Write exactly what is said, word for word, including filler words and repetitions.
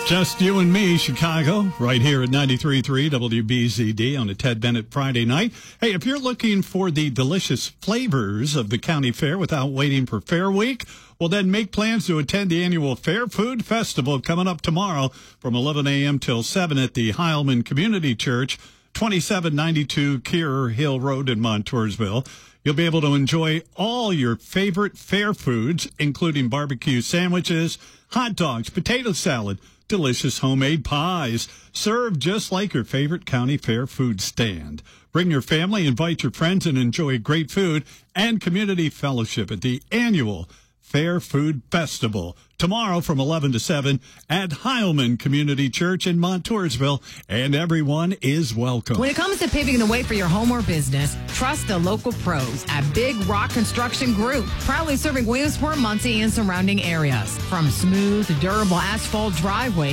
Just you and me, Chicago, right here at ninety-three point three W B Z D on a Ted Bennett Friday night. Hey, if you're looking for the delicious flavors of the county fair without waiting for Fair Week, well, then make plans to attend the annual Fair Food Festival coming up tomorrow from eleven a.m. till seven at the Heilman Community Church, twenty-seven ninety-two Keir Hill Road in Montoursville. You'll be able to enjoy all your favorite fair foods, including barbecue sandwiches, hot dogs, potato salad, delicious homemade pies, served just like your favorite county fair food stand. Bring your family, invite your friends, and enjoy great food and community fellowship at the annual Fair Food Festival tomorrow from eleven to seven at Heilman Community Church in Montoursville, and everyone is welcome. When it comes to paving the way for your home or business, trust the local pros at Big Rock Construction Group, proudly serving Williamsport, Muncie, and surrounding areas. From smooth, durable asphalt driveways